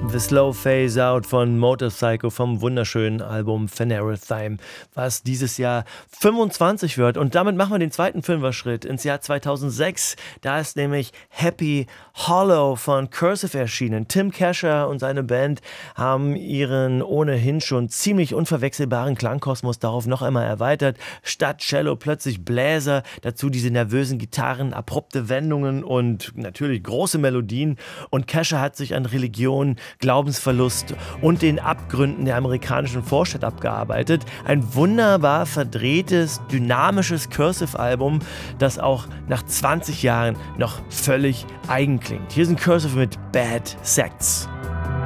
The Slow Phase Out von Motorpsycho vom wunderschönen Album Phanerothime, was dieses Jahr 25 wird. Und damit machen wir den zweiten Fünfer-Schritt ins Jahr 2006. Da ist nämlich Happy Hollow von Cursive erschienen. Tim Kasher und seine Band haben ihren ohnehin schon ziemlich unverwechselbaren Klangkosmos darauf noch einmal erweitert. Statt Cello plötzlich Bläser, dazu diese nervösen Gitarren, abrupte Wendungen und natürlich große Melodien. Und Kasher hat sich an Religion, Glaubensverlust und den Abgründen der amerikanischen Vorstadt abgearbeitet. Ein wunderbar verdrehtes, dynamisches Cursive-Album, das auch nach 20 Jahren noch völlig eigen klingt. Hier sind Cursive mit Bad Sects.